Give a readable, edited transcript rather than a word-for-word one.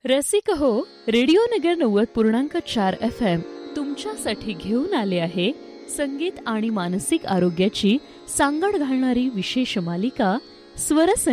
रसिक हो, रेडिओ नगर 90.4 FM तुमच्यासाठी घेऊन आले आहे संगीत आणि मानसिक आरोग्याची सांगड घालणारी विशेष मालिका स्वर